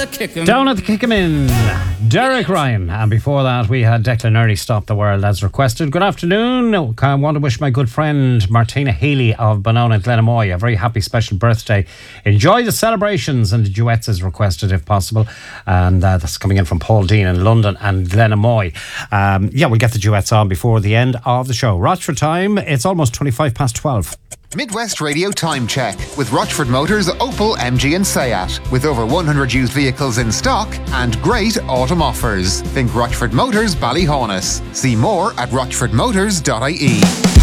Kickham. Down at the Kickham Inn, Derek Ryan. And before that, we had Declan Early Stop the World as requested. Good afternoon. I want to wish my good friend Martina Healy of Bonona Glenamoy a very happy special birthday. Enjoy the celebrations, and the duets as requested if possible. And that's coming in from Paul Dean in London and Glenamoy. We'll get the duets on before the end of the show. Rochford time, it's almost 12:25. Midwest Radio Time Check with Rochford Motors, Opel, MG and Seat. With over 100 used vehicles in stock and great autumn offers. Think Rochford Motors Ballyhaunis. See more at rochfordmotors.ie.